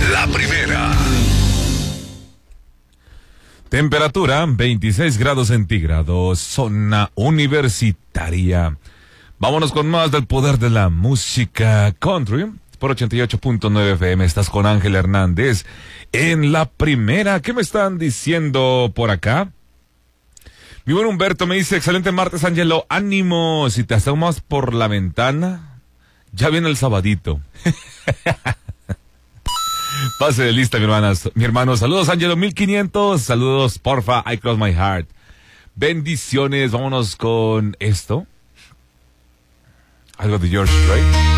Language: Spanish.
La Primera. Temperatura 26 grados centígrados, zona universitaria. Vámonos con más del poder de la música country. Por 88.9 FM estás con Ángel Hernández en La Primera. ¿Qué me están diciendo por acá? Mi buen Humberto me dice, excelente martes, Ángelo, ánimo, si te asomas por la ventana, ya viene el sabadito. Pase de lista, mi hermano. Saludos, Ángelo 1500. Saludos, porfa, I cross my heart. Bendiciones, vámonos con esto. Algo de George Strait.